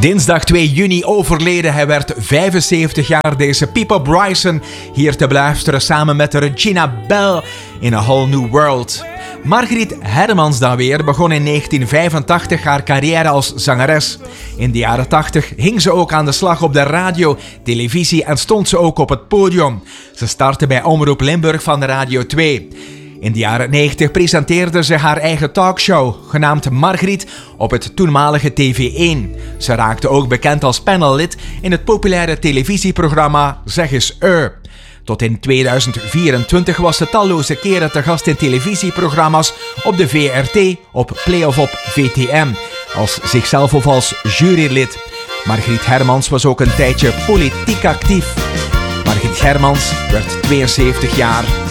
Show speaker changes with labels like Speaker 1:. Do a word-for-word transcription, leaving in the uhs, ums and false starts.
Speaker 1: Dinsdag twee juni overleden. Hij werd vijfenzeventig jaar, deze Peter Bryson. Hier te beluisteren samen met Regina Bell in A Whole New World. Margriet Hermans dan weer begon in negentien vijfentachtig haar carrière als zangeres. In de jaren tachtig hing ze ook aan de slag op de radio, televisie en stond ze ook op het podium. Ze startte bij Omroep Limburg van Radio twee. In de jaren negentig presenteerde ze haar eigen talkshow, genaamd Margriet, op het toenmalige T V één. Ze raakte ook bekend als panellid in het populaire televisieprogramma Zeg eens Eu. Tot in tweeduizend vierentwintig was ze talloze keren te gast in televisieprogramma's op de V R T, op Play of op V T M, als zichzelf of als jurylid. Margriet Hermans was ook een tijdje politiek actief. Margriet Hermans werd tweeënzeventig jaar.